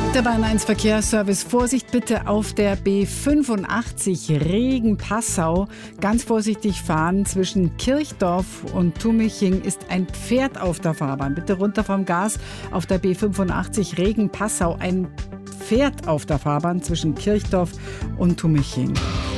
Der Bayern 1 Verkehrsservice. Vorsicht bitte auf der B85 Regen-Passau. Ganz vorsichtig fahren. Zwischen Kirchdorf und Tumiching ist ein Pferd auf der Fahrbahn. Bitte runter vom Gas. Auf der B85 Regen-Passau ein Pferd auf der Fahrbahn zwischen Kirchdorf und Tumiching.